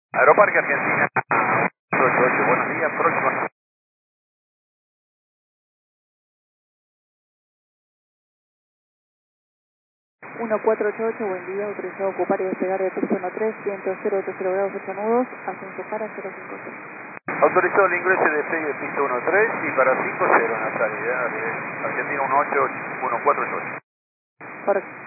Aeroparque Argentina 188, buenos días, próxima. 1488, buen día, autorizado a ocupar y despegar de pista 13, viento 080 grados 8 nudos, ascenso para 050. Autorizado el ingreso de despegue de pista 13 y para 50 en la salida de Argentina 148. Correcto.